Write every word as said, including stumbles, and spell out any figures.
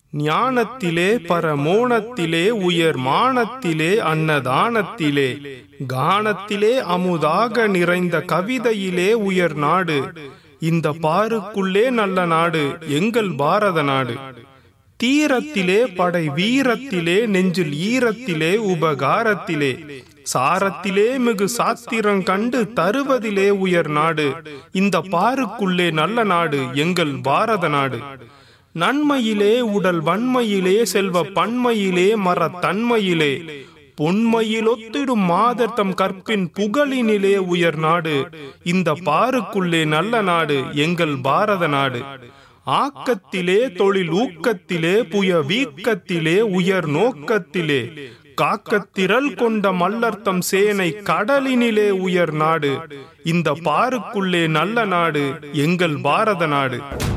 ஞானத்திலே பரமோணத்திலே உயர் மானத்திலே அன்னதானத்திலே கானத்திலே அமுதாக நிறைந்த கவிதையிலே உயர் நாடு. இந்த பாருக்குள்ளே நல்ல நாடு எங்கள் பாரத நாடு. தீரத்திலே படை வீரத்திலே நெஞ்சில் ஈரத்திலே உபகாரத்திலே சாரத்திலே மிகு சாத்திரம் கண்டு தருவதிலே உயர் நாடு. இந்த பாருக்குள்ளே நல்ல நாடு எங்கள் பாரத நாடு. நன்மையிலே உடல் வன்மையிலே செல்வ பன்மையிலே மரத்தன்மையிலே பொன்மையிலொத்திடும் மாதர்த்தம் கற்பின் புகழினிலே உயர் நாடு. இந்த பாருக்குள்ளே நல்ல நாடு எங்கள் பாரத நாடு. ஆக்கத்திலே தொழில் ஊக்கத்திலே புய வீக்கத்திலே உயர் நோக்கத்திலே காக்கத்திரல் கொண்ட மல்லர்த்தம் சேனை கடலினிலே உயர் நாடு. இந்த பாருக்குள்ளே நல்ல நாடு எங்கள் பாரத நாடு.